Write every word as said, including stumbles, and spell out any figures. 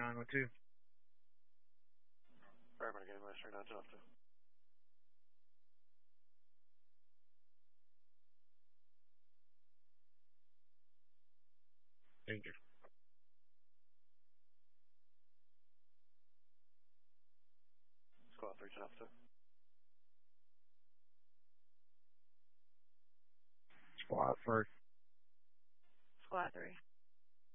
nine one two. Fireman again, West three nine two Alpha. Danger. Squad three ten Alpha. Squad three. Squad three.